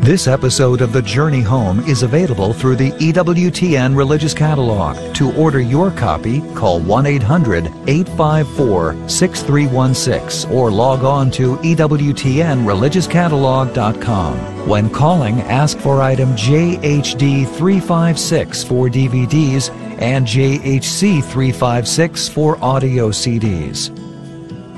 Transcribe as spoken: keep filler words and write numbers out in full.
This episode of The Journey Home is available through the E W T N Religious Catalog. To order your copy, call one eight hundred, eight five four, six three one six or log on to E W T N religious catalog dot com. When calling, ask for item J H D three five six for D V Ds and J H C three five six for audio C Ds.